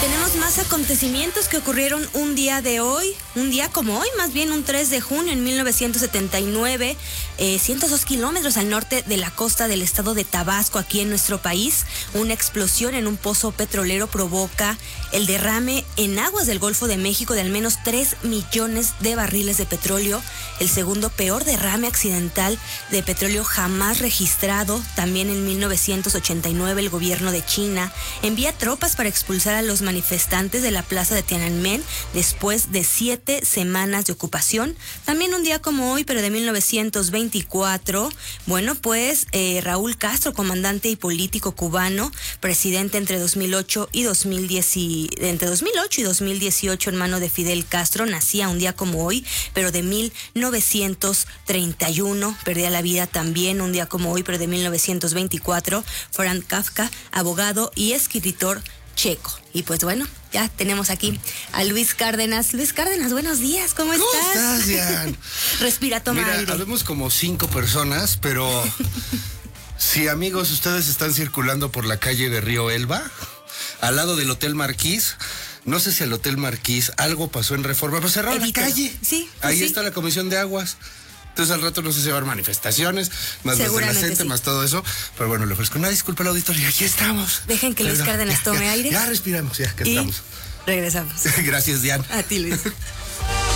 Tenemos más acontecimientos que ocurrieron un día como hoy, más bien un 3 de junio en 1979, 102 kilómetros al norte de la costa del estado de Tabasco, aquí en nuestro país. Una explosión en un pozo petrolero provoca el derrame en aguas del Golfo de México de al menos 3 millones de barriles de petróleo, el segundo peor derrame accidental de petróleo jamás registrado. También en 1989 el gobierno de China envía tropas para expulsar a los manifestantes de la plaza de Tiananmen después de 7 semanas de ocupación. También un día como hoy, pero de 1924, Raúl Castro, comandante y político cubano, presidente entre 2008 y 2018 en mano de Fidel Castro, nacía un día como hoy, pero de 1931, perdía la vida también un día como hoy, pero de 1924, Franz Kafka, abogado y escritor checo. Y pues bueno, ya tenemos aquí a Luis Cárdenas. Luis Cárdenas, buenos días, ¿cómo estás? ¿Cómo estás, Dian? Respira, toma aire. Habemos como 5 personas, pero si amigos, ustedes están circulando por la calle de Río Elba, al lado del Hotel Marquís. No sé si el Hotel Marquís algo pasó en Reforma, pero cerraron la calle. Sí. Ahí sí. está la Comisión de Aguas. Entonces al rato no sé si va a haber manifestaciones, más las de la gente, sí, más todo eso. Pero bueno, le ofrezco una disculpa al auditorio y aquí estamos. Dejen que Luis Cárdenas tome aire. Ya respiramos, ya que estamos. Regresamos. Gracias, Diana. A ti, Luis.